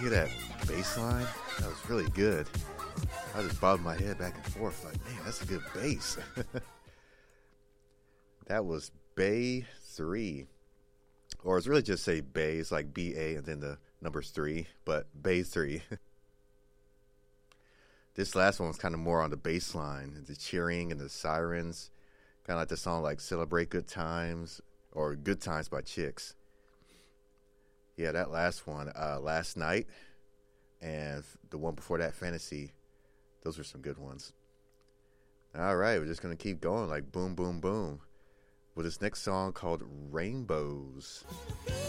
hear that bass line? That was really good. I just bobbed my head back and forth like, man, that's a good bass. That was Bay 3. Or it's really just say Bay. It's like B-A and then the numbers 3. But Bay 3. This last one was kind of more on the bass line. The cheering and the sirens. Kind of like the song like Celebrate Good Times or Good Times by Chicks. Yeah, that last one, Last Night, and the one before that, Fantasy. Those were some good ones. All right, we're just going to keep going like boom, boom, boom with this next song called Rainbows.